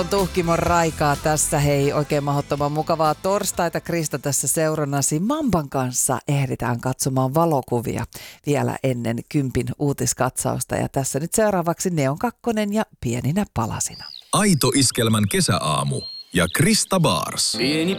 Tuhkimon Raikaa tässä, hei, oikein mahdottoman mukavaa torstaita. Krista tässä seurannasi. Mamban kanssa ehditään katsomaan valokuvia vielä ennen 10 uutiskatsausta. Ja tässä nyt seuraavaksi Neon 2 ja Pieninä palasina. Aito Iskelmän kesäaamu ja Krista Bars. Pieni